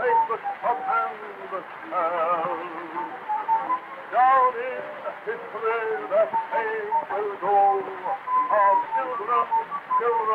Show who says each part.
Speaker 1: faceless from hand to hand. Down in history that fame will go of children, children.